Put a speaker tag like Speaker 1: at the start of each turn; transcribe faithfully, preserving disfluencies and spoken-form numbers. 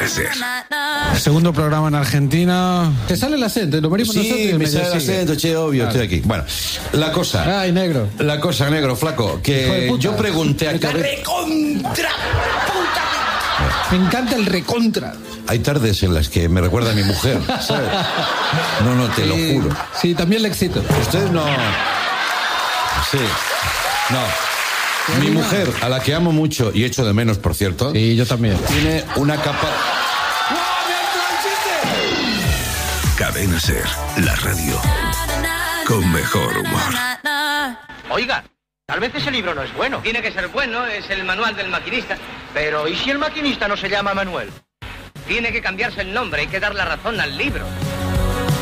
Speaker 1: Ser.
Speaker 2: Segundo programa en Argentina. ¿Te sale el acento? Lo morimos
Speaker 3: Sí,
Speaker 2: nosotros y
Speaker 3: me
Speaker 2: medio
Speaker 3: sale el
Speaker 2: sigue.
Speaker 3: acento, che, obvio,
Speaker 2: Claro.
Speaker 3: estoy aquí. Bueno, la cosa.
Speaker 2: Ay, negro.
Speaker 3: La cosa, negro, flaco,
Speaker 2: Hijo de
Speaker 3: que
Speaker 2: puta.
Speaker 3: yo pregunté a
Speaker 2: Vete a ver.
Speaker 3: recontra puta.
Speaker 2: Me encanta el recontra.
Speaker 3: Hay tardes en las que me recuerda a mi mujer, ¿sabes? No, no, te lo
Speaker 2: Sí,
Speaker 3: juro.
Speaker 2: Sí, también le excito.
Speaker 3: Ustedes no. Sí. No. Mi mujer, a la que amo mucho y echo de menos, por cierto,
Speaker 2: Sí, yo también.
Speaker 3: tiene una capa.
Speaker 1: Cadena Ser, la radio con mejor humor.
Speaker 4: Oiga, tal vez ese libro no es bueno. Tiene que ser bueno, es el manual del maquinista. Pero ¿y si el maquinista no se llama Manuel? Tiene que cambiarse el nombre, hay que dar la razón al libro.